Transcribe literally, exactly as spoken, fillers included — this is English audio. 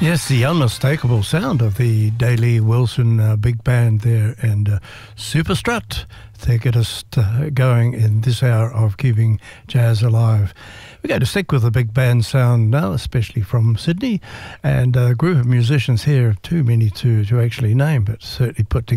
Yes, the unmistakable sound of the Daley Wilson uh, big band there, and uh, Super Strut. They get us uh, going in this hour of Keeping Jazz Alive. We're going to stick with the big band sound now, especially from Sydney, and a group of musicians here, too many to, to actually name, but certainly put together